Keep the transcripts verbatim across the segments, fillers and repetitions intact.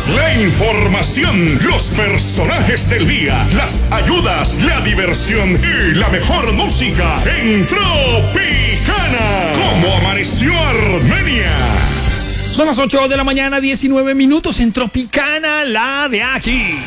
La información, los personajes del día, las ayudas, la diversión y la mejor música en Tropicana. ¿Cómo amaneció Armenia? Son las ocho de la mañana, diecinueve minutos en Tropicana, la de aquí.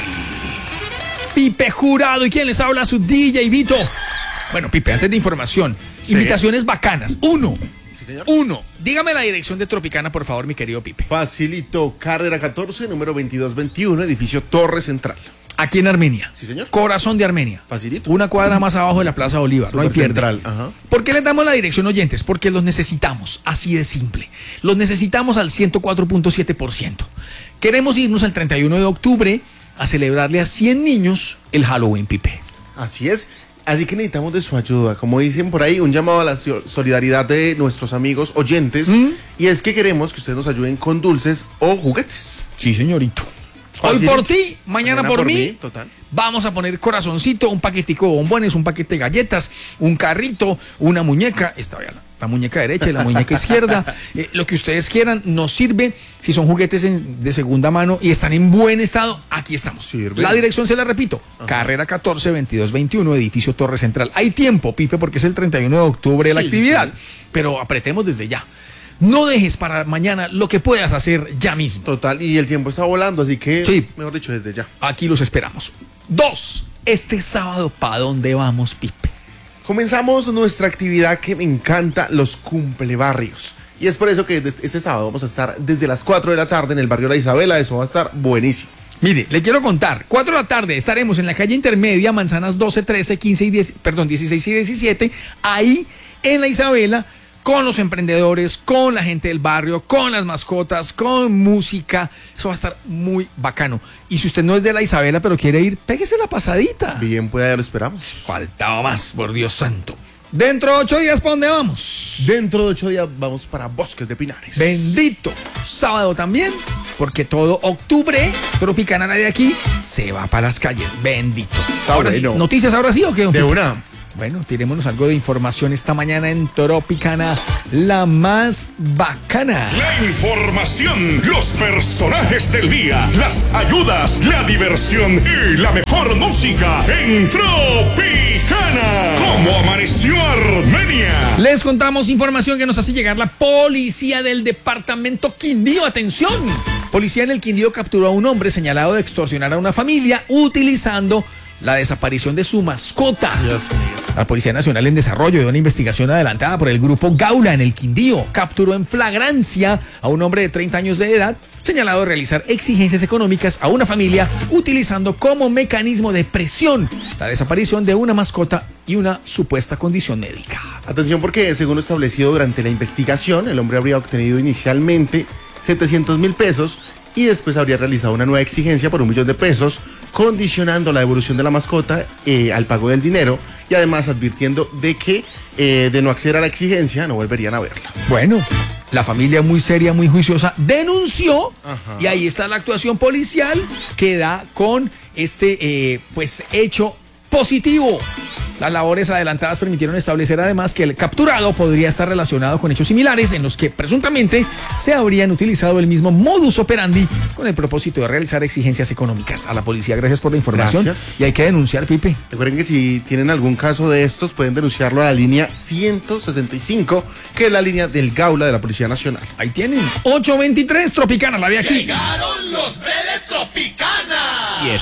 Pipe Jurado, ¿y quién les habla? Su D J Vito. Bueno, Pipe, antes de información, sí. Invitaciones bacanas. Uno. Señor. Uno, dígame la dirección de Tropicana, por favor, mi querido Pipe. Facilito, carrera catorce, número veintidós veintiuno, edificio Torre Central. Aquí en Armenia. Sí, señor. Corazón de Armenia. Facilito. Una cuadra más abajo de la Plaza Bolívar. Super no hay pierde. Central, ajá. ¿Por qué les damos la dirección, oyentes? Porque los necesitamos, así de simple. Los necesitamos al ciento cuatro punto siete por ciento. Queremos irnos el treinta y uno de octubre a celebrarle a cien niños el Halloween, Pipe. Así es. Así que necesitamos de su ayuda, como dicen por ahí, un llamado a la solidaridad de nuestros amigos oyentes, ¿Mm? Y es que queremos que ustedes nos ayuden con dulces o juguetes. Sí, señorito. Hoy por ti, mañana, mañana por, por mí. mí total. Vamos a poner corazoncito, un paquetico de bombones, un paquete de galletas, un carrito, una muñeca. Esta vaya la, la muñeca derecha y la muñeca izquierda. Eh, lo que ustedes quieran nos sirve. Si son juguetes en, de segunda mano y están en buen estado, aquí estamos. Sirve. La dirección se la repito. Ajá. Carrera catorce, veintidós veintiuno, edificio Torre Central. Hay tiempo, Pipe, porque es el treinta y uno de octubre de la sí, actividad. Sí. Pero apretemos desde ya. No dejes para mañana lo que puedas hacer ya mismo. Total, y el tiempo está volando, así que, sí. Mejor dicho, desde ya. Aquí los esperamos. Dos, este sábado, ¿para dónde vamos, Pipe? Comenzamos nuestra actividad que me encanta, los cumplebarrios. Y es por eso que este sábado vamos a estar desde las cuatro de la tarde en el barrio La Isabela. Eso va a estar buenísimo. Mire, le quiero contar, cuatro de la tarde estaremos en la calle intermedia, manzanas doce, trece, quince y diez, perdón, dieciséis y diecisiete, ahí en La Isabela, con los emprendedores, con la gente del barrio, con las mascotas, con música. Eso va a estar muy bacano. Y si usted no es de La Isabela, pero quiere ir, péguese la pasadita. Bien, pues ya lo esperamos. Faltaba más, por Dios santo. Dentro de ocho días, ¿para dónde vamos? Dentro de ocho días vamos para Bosques de Pinares. Bendito. Sábado también, porque todo octubre, Tropicana de aquí, se va para las calles. Bendito. Está ahora bueno. Sí, ¿noticias ahora sí o qué? De una. Bueno, tirémonos algo de información esta mañana en Tropicana, la más bacana. La información, los personajes del día, las ayudas, la diversión y la mejor música en Tropicana. ¿Cómo amaneció Armenia? Les contamos información que nos hace llegar la policía del departamento Quindío. ¡Atención! Policía en el Quindío capturó a un hombre señalado de extorsionar a una familia utilizando la desaparición de su mascota. Dios mío. La Policía Nacional en Desarrollo de una investigación adelantada por el grupo Gaula en el Quindío capturó en flagrancia a un hombre de treinta años de edad señalado de realizar exigencias económicas a una familia utilizando como mecanismo de presión la desaparición de una mascota y una supuesta condición médica. Atención, porque según lo establecido durante la investigación, el hombre habría obtenido inicialmente setecientos mil pesos y después habría realizado una nueva exigencia por un millón de pesos, condicionando la devolución de la mascota eh, al pago del dinero y además advirtiendo de que eh, de no acceder a la exigencia no volverían a verla. Bueno, la familia muy seria, muy juiciosa, denunció. Ajá. Y ahí está la actuación policial que da con este eh, pues hecho positivo. Las labores adelantadas permitieron establecer además que el capturado podría estar relacionado con hechos similares en los que presuntamente se habrían utilizado el mismo modus operandi con el propósito de realizar exigencias económicas. A la policía, gracias por la información. Gracias. Y hay que denunciar, Pipe. Recuerden que si tienen algún caso de estos pueden denunciarlo a la línea ciento sesenta y cinco, que es la línea del Gaula de la Policía Nacional. Ahí tienen. ocho veintitrés, Tropicana, la de aquí. Llegaron